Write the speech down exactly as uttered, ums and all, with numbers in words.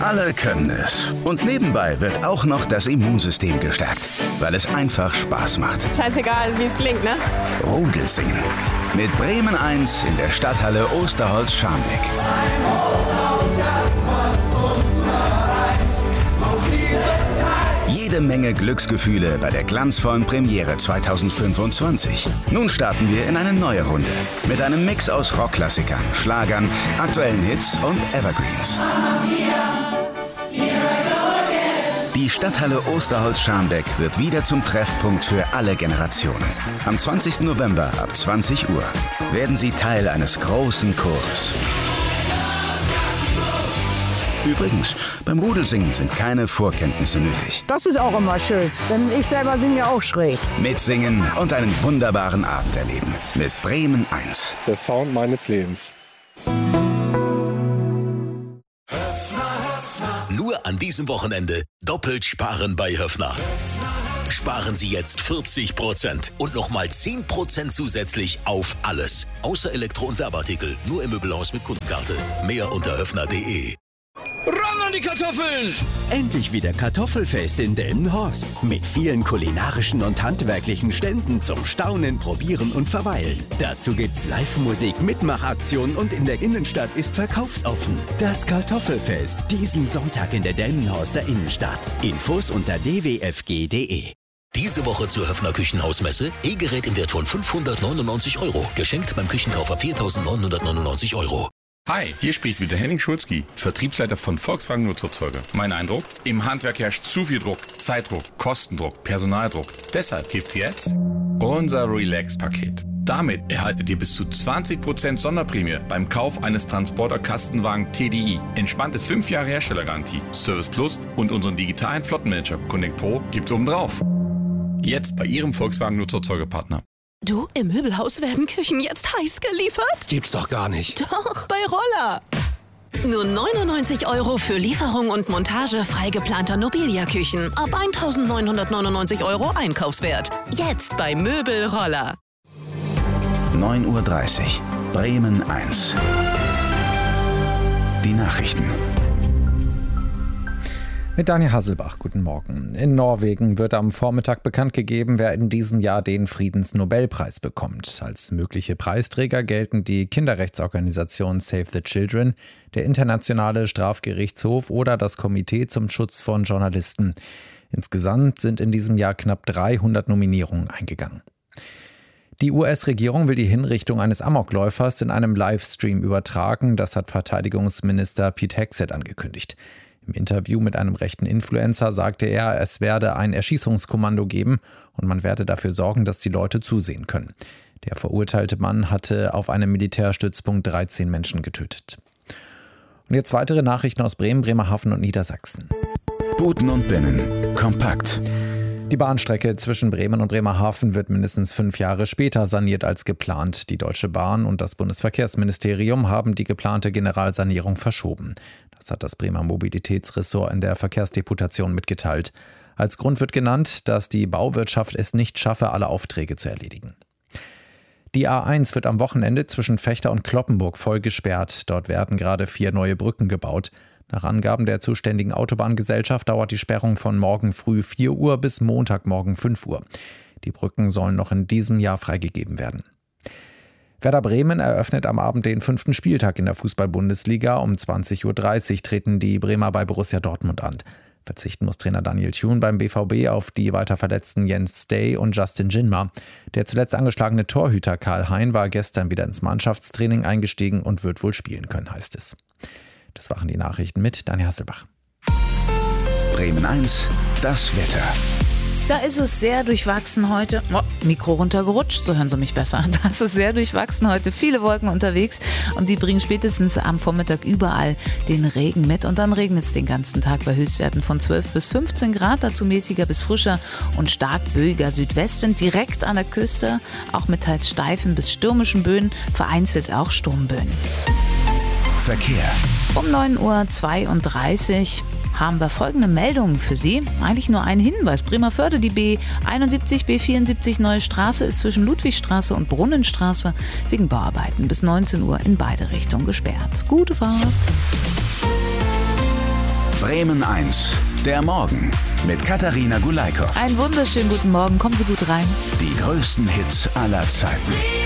Alle können es. Und nebenbei wird auch noch das Immunsystem gestärkt, weil es einfach Spaß macht. Scheißegal, wie es klingt, ne? Rudelsingen. Mit Bremen eins in der Stadthalle Osterholz-Scharmbeck. Jede Menge Glücksgefühle bei der glanzvollen Premiere zweitausendfünfundzwanzig. Nun starten wir in eine neue Runde mit einem Mix aus Rockklassikern, Schlagern, aktuellen Hits und Evergreens. Die Stadthalle Osterholz-Scharmbeck wird wieder zum Treffpunkt für alle Generationen. Am zwanzigsten November ab zwanzig Uhr werden Sie Teil eines großen Chores. Übrigens, beim Rudelsingen sind keine Vorkenntnisse nötig. Das ist auch immer schön, denn ich selber singe ja auch schräg. Mitsingen und einen wunderbaren Abend erleben mit Bremen eins. Der Sound meines Lebens. Nur an diesem Wochenende doppelt sparen bei Höffner. Sparen Sie jetzt vierzig Prozent und nochmal zehn Prozent zusätzlich auf alles. Außer Elektro- und Werbeartikel, nur im Möbelhaus mit Kundenkarte. Mehr unter höffner punkt de. Ran an die Kartoffeln! Endlich wieder Kartoffelfest in Delmenhorst. Mit vielen kulinarischen und handwerklichen Ständen zum Staunen, Probieren und Verweilen. Dazu gibt's Live-Musik, Mitmachaktionen und in der Innenstadt ist verkaufsoffen. Das Kartoffelfest, diesen Sonntag in der Delmenhorster Innenstadt. Infos unter d w f g punkt de. Diese Woche zur Höffner Küchenhausmesse. E-Gerät im Wert von fünfhundertneunundneunzig Euro. Geschenkt beim Küchenkauf ab viertausendneunhundertneunundneunzig Euro. Hi, hier spricht wieder Henning Schulzki, Vertriebsleiter von Volkswagen Nutzerzeuger. Mein Eindruck? Im Handwerk herrscht zu viel Druck, Zeitdruck, Kostendruck, Personaldruck. Deshalb gibt's jetzt unser Relax-Paket. Damit erhaltet ihr bis zu zwanzig Prozent Sonderprämie beim Kauf eines Transporter-Kastenwagen T D I. Entspannte fünf Jahre Herstellergarantie, Service Plus und unseren digitalen Flottenmanager Connect Pro gibt's obendrauf. Jetzt bei Ihrem Volkswagen Nutzerzeugerpartner. Du, im Möbelhaus werden Küchen jetzt heiß geliefert? Gibt's doch gar nicht. Doch, bei Roller. Nur neunundneunzig Euro für Lieferung und Montage frei geplanter Nobilia-Küchen. Ab eintausendneunhundertneunundneunzig Euro Einkaufswert. Jetzt bei Möbel Roller. neun Uhr dreißig. Bremen eins. Die Nachrichten. Mit Daniel Hasselbach, guten Morgen. In Norwegen wird am Vormittag bekannt gegeben, wer in diesem Jahr den Friedensnobelpreis bekommt. Als mögliche Preisträger gelten die Kinderrechtsorganisation Save the Children, der Internationale Strafgerichtshof oder das Komitee zum Schutz von Journalisten. Insgesamt sind in diesem Jahr knapp dreihundert Nominierungen eingegangen. Die U S-Regierung will die Hinrichtung eines Amokläufers in einem Livestream übertragen. Das hat Verteidigungsminister Pete Hegseth angekündigt. Im Interview mit einem rechten Influencer sagte er, es werde ein Erschießungskommando geben und man werde dafür sorgen, dass die Leute zusehen können. Der verurteilte Mann hatte auf einem Militärstützpunkt dreizehn Menschen getötet. Und jetzt weitere Nachrichten aus Bremen, Bremerhaven und Niedersachsen. Buten und Binnen. Kompakt. Die Bahnstrecke zwischen Bremen und Bremerhaven wird mindestens fünf Jahre später saniert als geplant. Die Deutsche Bahn und das Bundesverkehrsministerium haben die geplante Generalsanierung verschoben. Das hat das Bremer Mobilitätsressort in der Verkehrsdeputation mitgeteilt. Als Grund wird genannt, dass die Bauwirtschaft es nicht schaffe, alle Aufträge zu erledigen. Die A eins wird am Wochenende zwischen Vechta und Cloppenburg voll gesperrt. Dort werden gerade vier neue Brücken gebaut. Nach Angaben der zuständigen Autobahngesellschaft dauert die Sperrung von morgen früh vier Uhr bis Montagmorgen fünf Uhr. Die Brücken sollen noch in diesem Jahr freigegeben werden. Werder Bremen eröffnet am Abend den fünften Spieltag in der Fußball-Bundesliga. Um zwanzig Uhr dreißig treten die Bremer bei Borussia Dortmund an. Verzichten muss Trainer Daniel Thune beim B V B auf die weiter verletzten Jens Stay und Justin Jinma. Der zuletzt angeschlagene Torhüter Karl Hein war gestern wieder ins Mannschaftstraining eingestiegen und wird wohl spielen können, heißt es. Das waren die Nachrichten mit Daniel Hasselbach. Bremen eins, das Wetter. Da ist es sehr durchwachsen heute. Oh, Mikro runtergerutscht, so hören Sie mich besser. Da ist es sehr durchwachsen heute. Viele Wolken unterwegs und die bringen spätestens am Vormittag überall den Regen mit. Und dann regnet es den ganzen Tag bei Höchstwerten von zwölf bis fünfzehn Grad. Dazu mäßiger bis frischer und stark böiger Südwestwind direkt an der Küste. Auch mit teils steifen bis stürmischen Böen, vereinzelt auch Sturmböen. Verkehr. Um neun Uhr zweiunddreißig haben wir folgende Meldungen für Sie. Eigentlich nur ein Hinweis. Bremerförde, die B einundsiebzig, B vierundsiebzig Neue Straße ist zwischen Ludwigstraße und Brunnenstraße wegen Bauarbeiten bis neunzehn Uhr in beide Richtungen gesperrt. Gute Fahrt. Bremen eins, der Morgen mit Katharina Gulaikow. Einen wunderschönen guten Morgen, kommen Sie gut rein. Die größten Hits aller Zeiten.